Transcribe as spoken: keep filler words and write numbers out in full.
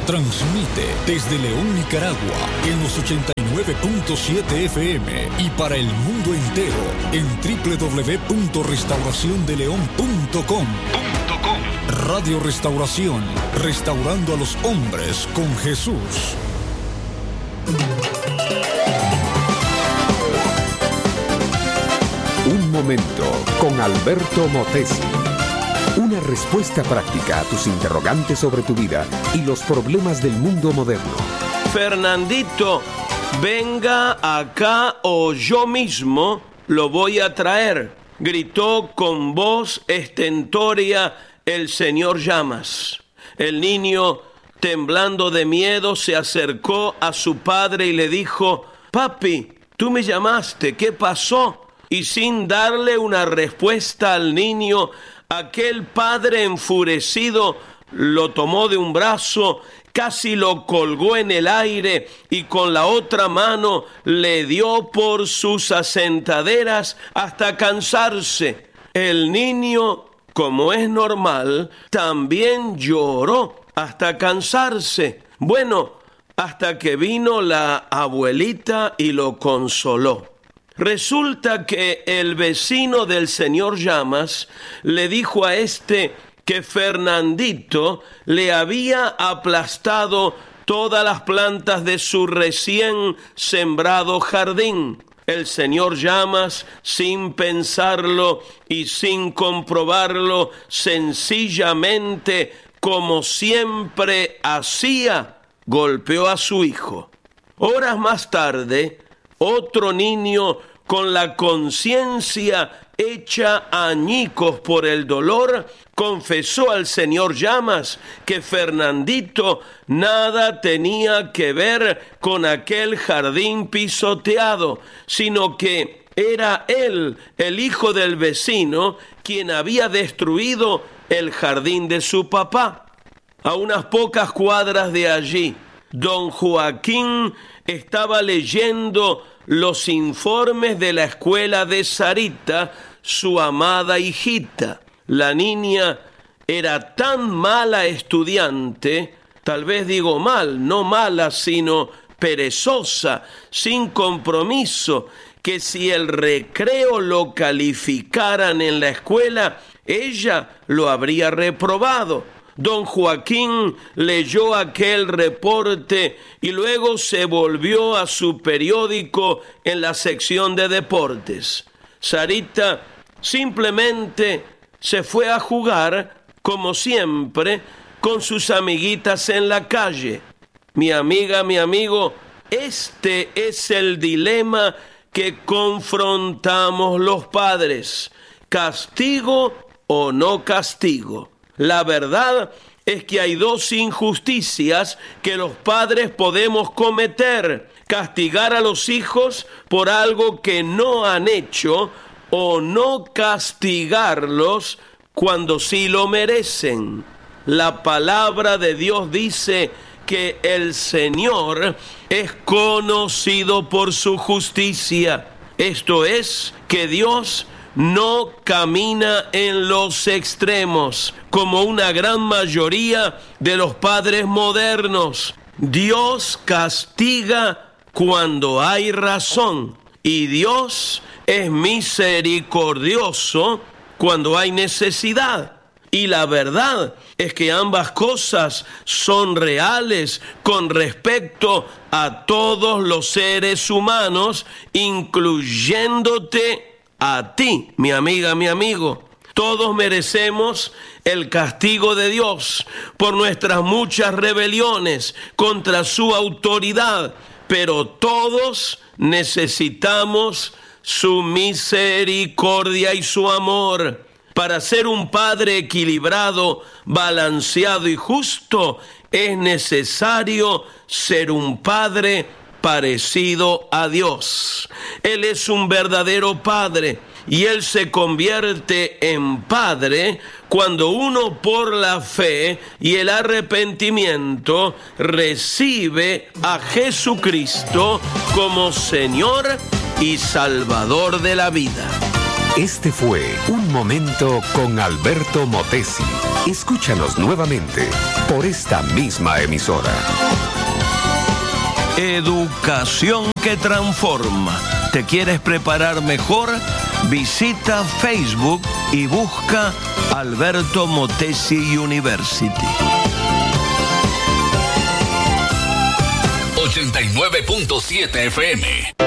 Transmite desde León, Nicaragua, en los ochenta y nueve punto siete F M y para el mundo entero en doble u doble u doble u punto restauración de león punto com. Radio Restauración, restaurando a los hombres con Jesús. Un momento con Alberto Motesi. Una respuesta práctica a tus interrogantes sobre tu vida y los problemas del mundo moderno. Fernandito, venga acá o yo mismo lo voy a traer, gritó con voz estentórea el señor Llamas. El niño, temblando de miedo, se acercó a su padre y le dijo: papi, tú me llamaste, ¿qué pasó? Y sin darle una respuesta al niño, aquel padre enfurecido lo tomó de un brazo, casi lo colgó en el aire y con la otra mano le dio por sus asentaderas hasta cansarse. El niño, como es normal, también lloró hasta cansarse. Bueno, hasta que vino la abuelita y lo consoló. Resulta que el vecino del señor Llamas le dijo a este que Fernandito le había aplastado todas las plantas de su recién sembrado jardín. El señor Llamas, sin pensarlo y sin comprobarlo, sencillamente, como siempre hacía, golpeó a su hijo. Horas más tarde, otro niño con la conciencia hecha añicos por el dolor, confesó al señor Llamas que Fernandito nada tenía que ver con aquel jardín pisoteado, sino que era él, el hijo del vecino, quien había destruido el jardín de su papá. A unas pocas cuadras de allí, don Joaquín estaba leyendo los informes de la escuela de Sarita, su amada hijita. La niña era tan mala estudiante, tal vez digo mal, no mala, sino perezosa, sin compromiso, que si el recreo lo calificaran en la escuela, ella lo habría reprobado. Don Joaquín leyó aquel reporte y luego se volvió a su periódico en la sección de deportes. Sarita simplemente se fue a jugar, como siempre, con sus amiguitas en la calle. Mi amiga, mi amigo, este es el dilema que confrontamos los padres: ¿castigo o no castigo? La verdad es que hay dos injusticias que los padres podemos cometer: castigar a los hijos por algo que no han hecho o no castigarlos cuando sí lo merecen. La palabra de Dios dice que el Señor es conocido por su justicia. Esto es, que Dios no camina en los extremos, como una gran mayoría de los padres modernos. Dios castiga cuando hay razón, y Dios es misericordioso cuando hay necesidad. Y la verdad es que ambas cosas son reales con respecto a todos los seres humanos, incluyéndote a ti, mi amiga, mi amigo. Todos merecemos el castigo de Dios por nuestras muchas rebeliones contra su autoridad, pero todos necesitamos su misericordia y su amor. Para ser un padre equilibrado, balanceado y justo, es necesario ser un padre parecido a Dios. Él es un verdadero padre y Él se convierte en padre cuando uno, por la fe y el arrepentimiento, recibe a Jesucristo como Señor y Salvador de la vida. Este fue Un Momento con Alberto Motesi. Escúchanos nuevamente por esta misma emisora. Educación que transforma. ¿Te quieres preparar mejor? Visita Facebook y busca Alberto Motesi University. ochenta y nueve punto siete F M